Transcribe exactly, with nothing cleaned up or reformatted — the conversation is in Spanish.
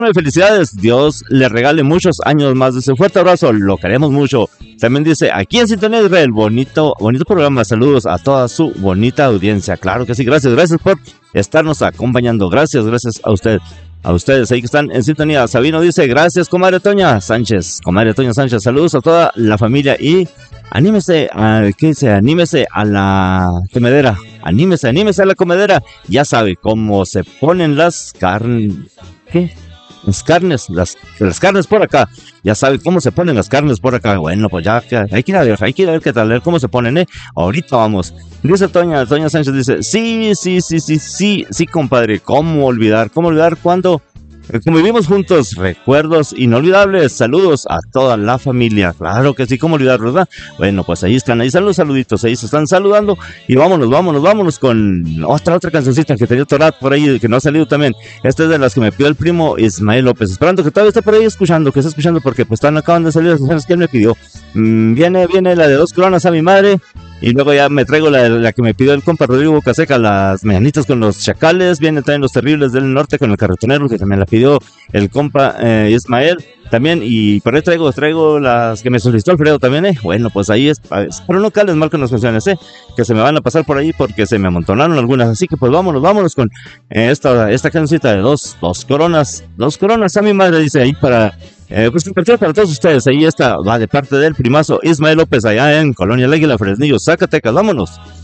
Felicidades, Dios le regale muchos años más de ese fuerte abrazo, lo queremos mucho. También dice, aquí en Sintonía Israel, bonito, bonito programa, saludos a toda su bonita audiencia. Claro que sí, gracias, gracias por estarnos acompañando, gracias, gracias a usted, a ustedes ahí que están en sintonía. Sabino dice, gracias comadre Toña Sánchez, comadre Toña Sánchez, saludos a toda la familia y anímese, a, ¿qué dice? Anímese a la comedera, anímese, anímese a la comedera, ya sabe cómo se ponen las carnes, ¿qué? Las carnes, las, las carnes por acá, ya sabe cómo se ponen las carnes por acá. Bueno, pues ya hay que ir a ver, hay que ir a ver qué tal, a ver cómo se ponen, eh. Ahorita vamos. Dice Toña, Toña Sánchez dice, sí, sí, sí, sí, sí, sí, compadre, cómo olvidar, cómo olvidar cuando convivimos juntos, recuerdos inolvidables, saludos a toda la familia, claro que sí, cómo olvidar, ¿verdad? Bueno, pues ahí están, ahí están los saluditos, ahí se están saludando y vámonos, vámonos, vámonos con otra, otra cancioncita que tenía Torat por ahí, que no ha salido también. Esta es de las que me pidió el primo Ismael López, esperando que todavía esté por ahí escuchando, que esté escuchando porque pues están, acaban de salir las canciones que él me pidió. Mm, viene, viene la de Dos Coronas a mi madre. Y luego ya me traigo la, la que me pidió el compa Rodrigo Bocaseca, las mañanitas con los chacales. Viene también Los Terribles del Norte con el carretonero, que también la pidió el compa eh, Ismael. También, y por ahí traigo, traigo las que me solicitó Alfredo también, eh. Bueno, pues ahí es, pero no cales mal con las canciones, eh, que se me van a pasar por ahí porque se me amontonaron algunas. Así que pues vámonos, vámonos con eh, esta, esta cancioncita de dos, dos coronas, dos coronas a mi madre, dice ahí para... Eh, pues para todos ustedes, ahí está, va de parte del primazo Ismael López allá en Colonia El Águila, Fresnillo, Zacatecas, vámonos.